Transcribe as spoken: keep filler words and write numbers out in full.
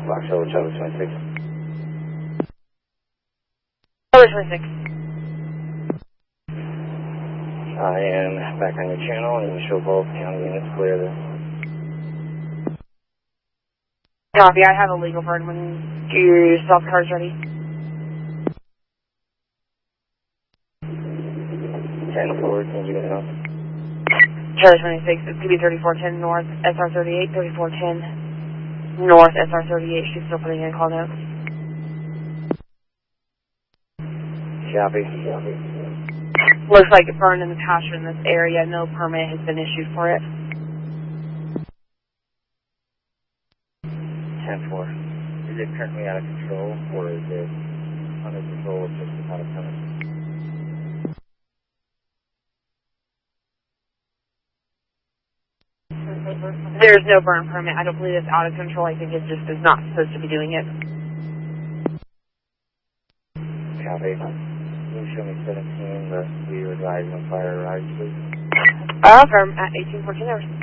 Fox Over Charlie twenty-six. Charlie twenty-six. I am back on your channel and you show both county units clear this. Copy, I have a legal burn when your stop car's ready. ten four, can you get it up? Charlie twenty-six, it's going to be thirty-four ten North, S R thirty-eight, thirty-four ten North, S R thirty-eight. She's still putting in call notes. Copy. Copy. Looks like it burned in the pasture in this area. No permit has been issued for it. ten four. Is it currently out of control or is it under control just without a permit? There's no burn permit. I don't believe it's out of control. I think it just is not supposed to be doing it. Copy. Can you show me seventeen, the we advise on fire arrives, please? Uh, from at eighteen fourteen hours.